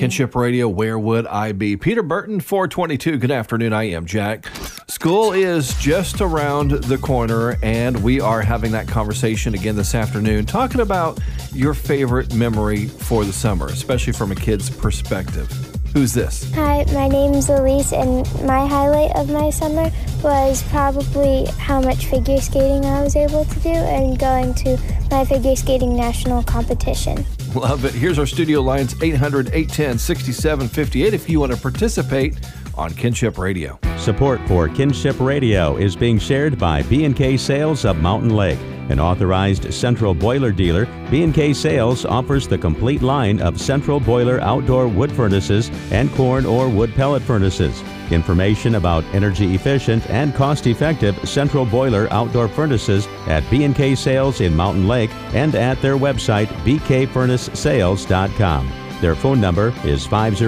Kinship Radio, where would I be? Peter Burton, 422. Good afternoon. I am Jack. School is just around the corner, and we are having that conversation again this afternoon, talking about your favorite memory for the summer, especially from a kid's perspective. Who's this? Hi, my name's Elise, and my highlight of my summer was probably how much figure skating I was able to do and going to my figure skating national competition. Love it. Here's our studio lines, 800-810-6758 if you want to participate on Kinship Radio. Support for Kinship Radio is being shared by B&K Sales of Mountain Lake. An authorized central boiler dealer, B&K Sales offers the complete line of central boiler outdoor wood furnaces and corn or wood pellet furnaces. Information about energy-efficient and cost-effective central boiler outdoor furnaces at B&K Sales in Mountain Lake and at their website, bkfurnacesales.com. Their phone number is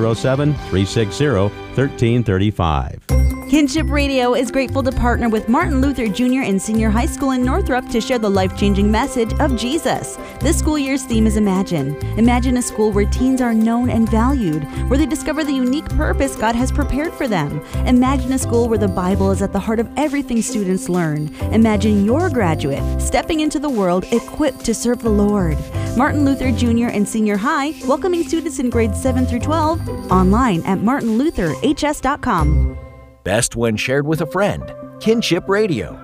507-360-1335. Kinship Radio is grateful to partner with Martin Luther Junior and Senior High School in Northrop to share the life-changing message of Jesus. This school year's theme is Imagine. Imagine a school where teens are known and valued, where they discover the unique purpose God has prepared for them. Imagine a school where the Bible is at the heart of everything students learn. Imagine your graduate stepping into the world equipped to serve the Lord. Martin Luther Junior and Senior High, welcoming students in grades 7 through 12, online at martinlutherhs.com. Best when shared with a friend. Kinship Radio.